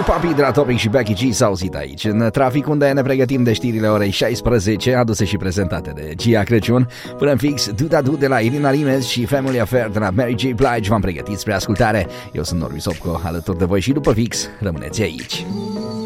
Papi de la Topic și Becky G s-au auzit aici. În trafic unde ne pregătim de știrile orei 16, aduse și prezentate de Gia Crăciun, până în fix Duda Du de la Irina Rimez și Family Affair de la Mary J. Blige v-am pregătit spre ascultare. Eu sunt Norbi Sopco, alături de voi și după fix, rămâneți aici.